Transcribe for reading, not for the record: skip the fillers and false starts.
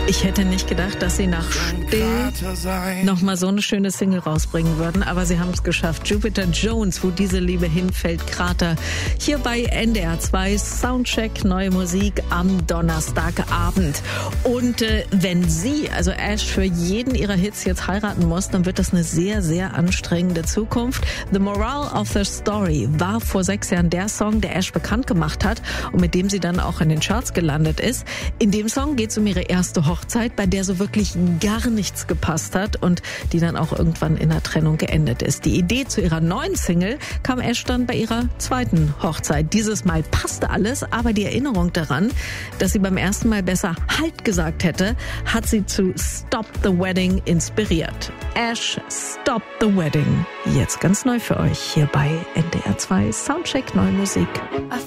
Ich hätte nicht gedacht, dass sie nach Still nochmal so eine schöne Single rausbringen würden, aber sie haben es geschafft. Jupiter Jones, wo diese Liebe hinfällt, Krater. Hier bei NDR 2 Soundcheck, neue Musik am Donnerstagabend. Und wenn sie, also Ash, für jeden ihrer Hits jetzt heiraten muss, dann wird das eine sehr, sehr anstrengende Zukunft. The Moral of the Story war vor 6 Jahren der Song, der Ash bekannt gemacht hat und mit dem sie dann auch in den Charts gelandet ist. In dem Song geht es um ihre erste Hochzeit, bei der so wirklich gar nichts gepasst hat und die dann auch irgendwann in der Trennung geendet ist. Die Idee zu ihrer neuen Single kam Ash dann bei ihrer zweiten Hochzeit. Dieses Mal passte alles, aber die Erinnerung daran, dass sie beim ersten Mal besser Halt gesagt hätte, hat sie zu Stop the Wedding inspiriert. Ash, Stop the Wedding. Jetzt ganz neu für euch hier bei NDR 2 Soundcheck Neue Musik.